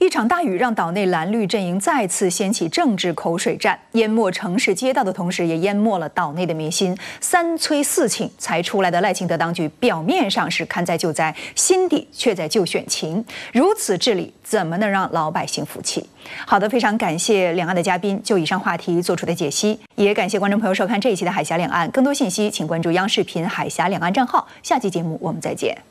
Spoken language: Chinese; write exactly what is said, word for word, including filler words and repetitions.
一场大雨让岛内蓝绿阵营再次掀起政治口水战，淹没城市街道的同时，也淹没了岛内的民心。三催四请才出来的赖清德当局，表面上是看灾救灾，心底却在救选情。如此治理，怎么能让老百姓服气？好的，非常感谢两岸的嘉宾就以上话题做出的解析，也感谢观众朋友收看这一期的海峡两岸。更多信息，请关注央视频海峡两岸账号。下期节目我们再见。